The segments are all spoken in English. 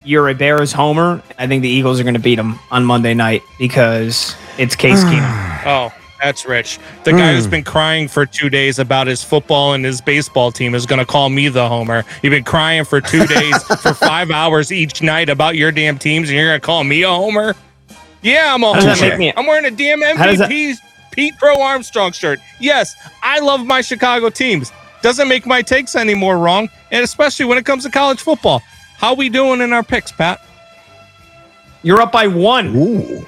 you're a Bears homer. I think the Eagles are going to beat them on Monday night because it's Case Keenum. Oh, that's rich. The guy who's been crying for 2 days about his football and his baseball team is going to call me the homer. You've been crying for 2 days for 5 hours each night about your damn teams, and you're going to call me a homer? Yeah, I'm a homer. I'm wearing a damn MVP Pete Crow Armstrong shirt. Yes, I love my Chicago teams. Doesn't make my takes any more wrong, and especially when it comes to college football. How we doing in our picks, Pat? You're up by 1. Ooh.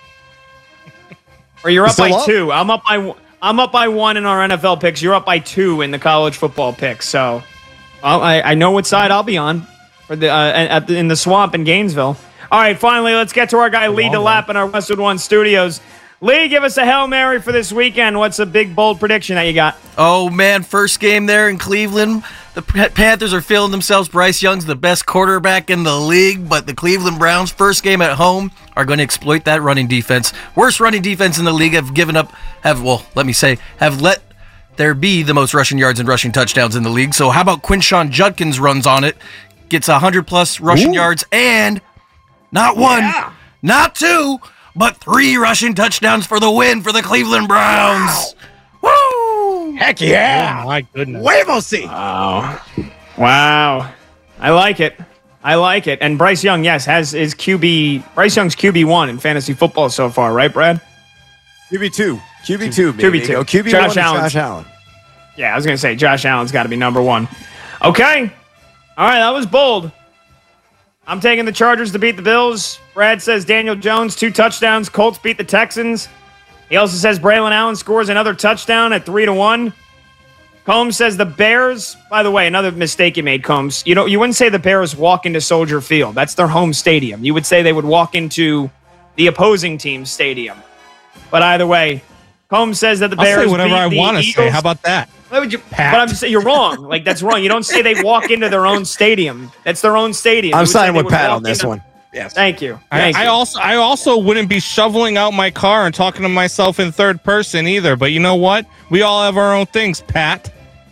Or you're up by 2. I'm up by 1 in our NFL picks. You're up by 2 in the college football picks. So, I know what side I'll be on for the in the swamp in Gainesville. All right, finally, let's get to our guy Lee DeLapp in our Westwood One studios. Lee, give us a Hail Mary for this weekend. What's a big, bold prediction that you got? Oh, man, first game there in Cleveland. The Panthers are feeling themselves. Bryce Young's the best quarterback in the league, but the Cleveland Browns, first game at home, are going to exploit that running defense. Worst running defense in the league. Have let there be the most rushing yards and rushing touchdowns in the league. So how about Quinshon Judkins runs on it, gets 100-plus rushing yards, and not 1, not 2, but 3 rushing touchdowns for the win for the Cleveland Browns. Woo! Heck yeah! Oh, my goodness. Huevosi! Wow. I like it. And Bryce Young, yes, has his QB. Bryce Young's QB1 in fantasy football so far, right, Brad? QB2, baby. QB2. Oh, QB1 Josh is Allen. Josh Allen. Yeah, I was going to say Josh Allen's got to be number 1. Okay. All right, that was bold. I'm taking the Chargers to beat the Bills. Brad says Daniel Jones, 2 touchdowns. Colts beat the Texans. He also says Braylon Allen scores another touchdown at 3-1. Combs says the Bears, by the way, another mistake you made, Combs. You wouldn't say the Bears walk into Soldier Field. That's their home stadium. You would say they would walk into the opposing team's stadium. But either way, Combs says that the Bears I'll say whatever I want to say. How about that? But I'm just saying you're wrong. Like, that's wrong. You don't say they walk into their own stadium. That's their own stadium. I'm siding with Pat on this one. Yes. Thank you. I also wouldn't be shoveling out my car and talking to myself in third person either. But you know what? We all have our own things, Pat.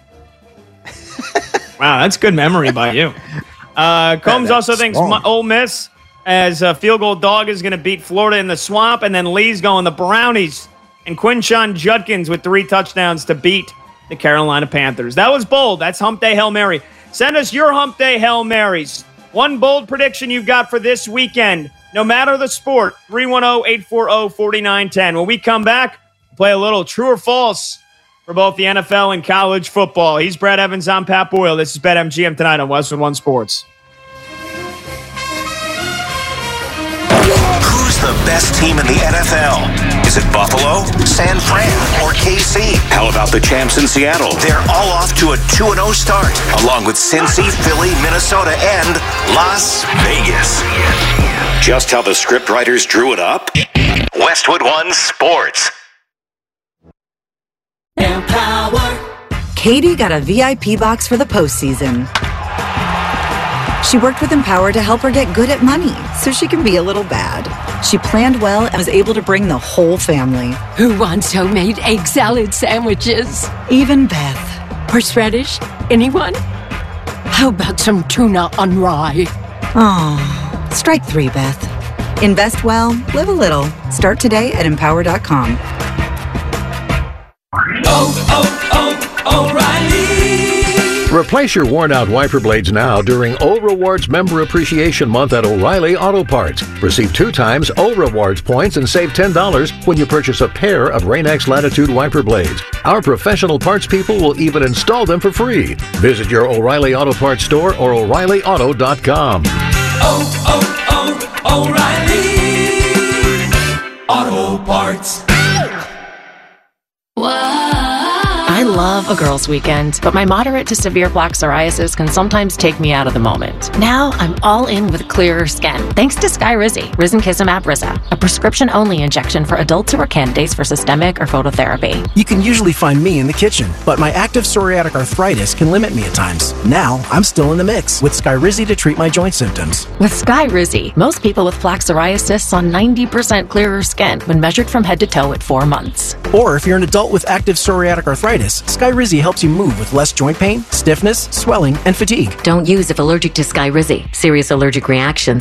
Wow, that's good memory by you. Combs also thinks Ole Miss as a field goal dog is going to beat Florida in the swamp, and then Lee's going the Brownies and Quinshon Judkins with 3 touchdowns to beat the Carolina Panthers. That was bold. That's Hump Day Hail Mary. Send us your Hump Day Hail Marys. One bold prediction you've got for this weekend, no matter the sport, 310-840-4910. When we come back, we'll play a little true or false for both the NFL and college football. He's Brad Evans. I'm Pat Boyle. This is BetMGM tonight on Westwood One Sports. Who's the best team in the NFL? Is it Buffalo, San Fran, or KC? How about the champs in Seattle? They're all off to a 2-0 start, along with Cincy, Philly, Minnesota, and Las Vegas. Just how the scriptwriters drew it up? Westwood One Sports. Empower. Katie got a VIP box for the postseason. She worked with Empower to help her get good at money so she can be a little bad. She planned well and was able to bring the whole family. Who wants homemade egg salad sandwiches? Even Beth. Horseradish? Anyone? How about some tuna on rye? Oh, strike 3, Beth. Invest well, live a little. Start today at Empower.com. O'Reilly. Replace your worn-out wiper blades now during O Rewards Member Appreciation Month at O'Reilly Auto Parts. Receive 2 times O Rewards points and save $10 when you purchase a pair of Rain-X Latitude wiper blades. Our professional parts people will even install them for free. Visit your O'Reilly Auto Parts store or O'ReillyAuto.com. O'Reilly Auto Parts. I love a girls' weekend, but my moderate to severe plaque psoriasis can sometimes take me out of the moment. Now I'm all in with clearer skin, thanks to Skyrizi, Risankizumab Riza, a prescription-only injection for adults who are candidates for systemic or phototherapy. You can usually find me in the kitchen, but my active psoriatic arthritis can limit me at times. Now I'm still in the mix with Skyrizi to treat my joint symptoms. With Skyrizi, most people with plaque psoriasis saw 90% clearer skin when measured from head to toe at 4 months. Or if you're an adult with active psoriatic arthritis, Skyrizi helps you move with less joint pain, stiffness, swelling, and fatigue. Don't use if allergic to Skyrizi. Serious allergic reactions